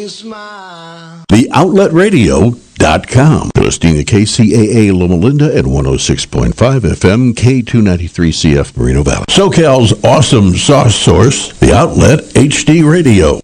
TheOutletRadio.com. Listening to KCAA Loma Linda at 106.5 FM, K293CF Moreno Valley. SoCal's awesome sauce source, The Outlet HD Radio.